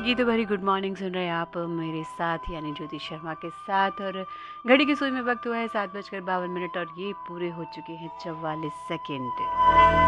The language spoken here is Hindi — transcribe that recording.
ये तो भरी गुड मॉर्निंग सुन रहे हैं आप मेरे साथ यानी ज्योति शर्मा के साथ। और घड़ी की सुई में वक्त हुआ है 7:52 और ये पूरे हो चुके हैं 44 सेकेंड।